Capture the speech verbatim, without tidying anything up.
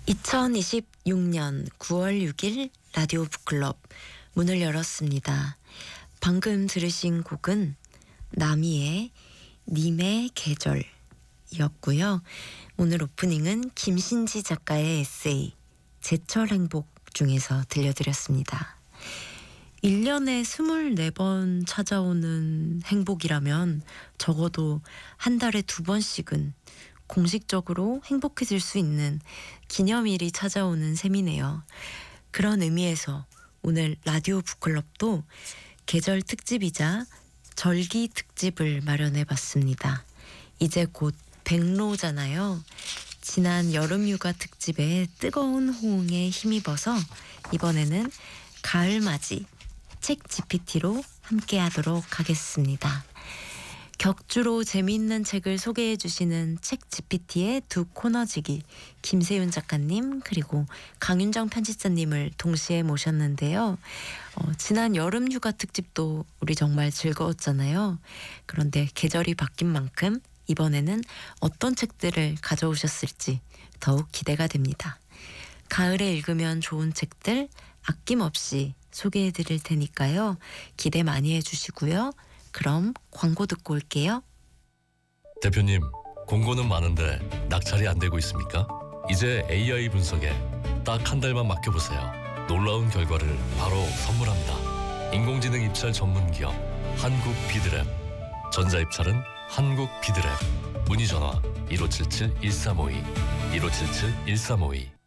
이천이십육 년 구월 육일 라디오 북클럽 문을 열었습니다. 방금 들으신 곡은 나미의 님의 계절이었고요. 오늘 오프닝은 김신지 작가의 에세이 제철 행복 중에서 들려드렸습니다. 일 년에 스물네 번 찾아오는 행복이라면 적어도 한 달에 두 번씩은 공식적으로 행복해질 수 있는 기념일이 찾아오는 셈이네요. 그런 의미에서 오늘 라디오 북클럽도 계절 특집이자 절기 특집을 마련해봤습니다. 이제 곧 백로잖아요. 지난 여름휴가 특집에 뜨거운 호응에 힘입어서 이번에는 가을맞이 책 지피티로 함께하도록 하겠습니다. 격주로 재미있는 책을 소개해 주시는 책 지피티의 두 코너지기 김세윤 작가님 그리고 강윤정 편집자님을 동시에 모셨는데요. 어, 지난 여름휴가 특집도 우리 정말 즐거웠잖아요. 그런데 계절이 바뀐 만큼 이번에는 어떤 책들을 가져오셨을지 더욱 기대가 됩니다. 가을에 읽으면 좋은 책들 아낌없이 소개해 드릴 테니까요. 기대 많이 해주시고요. 그럼 광고 듣고 올게요. 대표님, 공고는 많은데 낙찰이 안 되고 있습니까? 이제 에이아이 분석에 딱 한 달만 맡겨보세요. 놀라운 결과를 바로 선물합니다. 인공지능 입찰 전문 기업 한국 비드랩. 전자입찰은 한국 비드랩. 문의 전화 일오칠칠 일삼오이 일오칠칠 일삼오이.